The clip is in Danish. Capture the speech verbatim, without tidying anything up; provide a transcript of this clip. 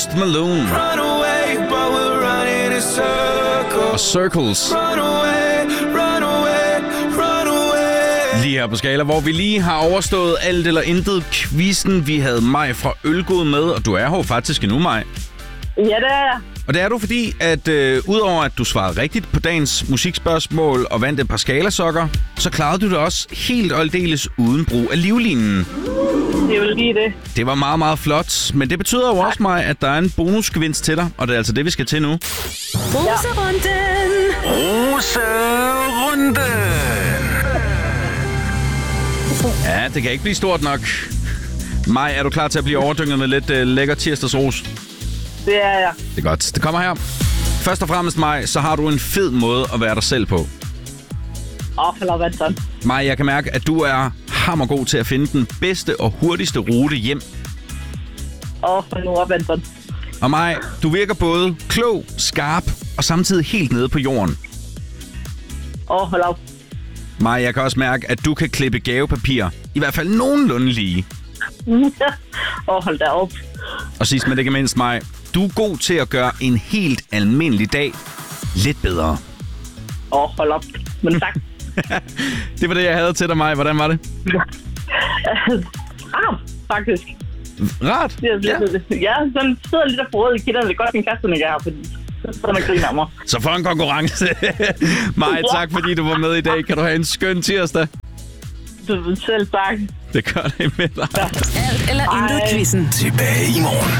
Malone. Og Circles. Lige her på Skala, hvor vi lige har overstået alt eller intet quizzen. Vi havde Maj fra Ølgod med, og du er her faktisk endnu, Maj. Ja, det er jeg. Og det er du, fordi at øh, udover at du svarede rigtigt på dagens musikspørgsmål og vandt et par skalasokker, så klarede du det også helt og aldeles uden brug af livlinen. Det er jo lige det. Det var meget, meget flot, men det betyder jo også, Maj, at der er en bonusgevinst til dig, og det er altså det, vi skal til nu. Roserunden! Roserunden! Ja, det kan ikke blive stort nok. Maj, er du klar til at blive overdynget med lidt øh, lækker tirsdagsros? Det er jeg. Det er godt. Det kommer her. Først og fremmest, Maj, så har du en fed måde at være dig selv på. Åh, oh, for lov, Anton. Maj, jeg kan mærke, at du er hammergod til at finde den bedste og hurtigste rute hjem. Åh, oh, for nu op, Anton. Og Maj, du virker både klog, skarp og samtidig helt nede på jorden. Åh, oh, for lov. Maj, jeg kan også mærke, at du kan klippe gavepapir. I hvert fald nogenlunde lige. Åh, oh, hold da op. Og sidst men ikke mindst, Maj, du er god til at gøre en helt almindelig dag lidt bedre. Åh, oh, hold op. Men tak. Det var det, jeg havde til dig, Maj. Hvordan var det? Ah, faktisk. Rart? Ja, ja. Ja, sådan sidder lidt og forrådet i kitterne. Det er godt, min kæreste ikke er her, fordi så er der griner af mig. Så for en konkurrence. Maj, tak fordi du var med i dag. Kan du have en skøn tirsdag? Du selv tak. Det gør det med dig. Alt eller intet quizzen. Tilbage i morgen.